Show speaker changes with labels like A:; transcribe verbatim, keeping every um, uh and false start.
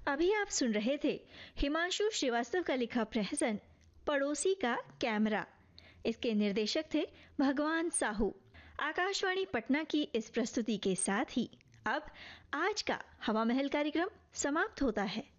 A: अभी आप सुन रहे थे हिमांशु श्रीवास्तव का लिखा प्रहसन पड़ोसी का कैमरा। इसके निर्देशक थे भगवान साहू। आकाशवाणी पटना की इस प्रस्तुति के साथ ही अब आज का हवा महल कार्यक्रम समाप्त होता है।